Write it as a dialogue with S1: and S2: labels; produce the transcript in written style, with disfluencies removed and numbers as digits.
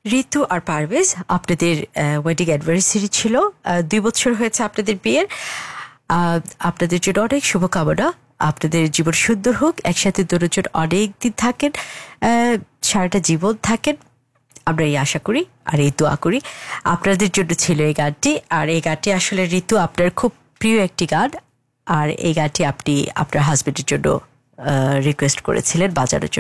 S1: ঋতু আর পারভেজ, আপনাদের wedding anniversary ছিল, 2 বছর হয়েছে আপনাদের বিয়ের। আপনাদের জন্য অনেক শুভকামনা, আপনাদের জীবন সুন্দর হোক, একসাথে দুজন অনেক দিন থাকেন, সারাটা জীবন থাকেন, আমরা এই আশা করি আর এই দোয়া করি। আপনাদের জন্য ছিল এই গানটি, আর এই গানটি আসলে ঋতু আপনার খুব প্রিয় একটি গান, আর এই গানটি আপনি আপনার হাজবেন্ডের জন্য রিকোয়েস্ট করেছিলেন বাজানোর জন্য।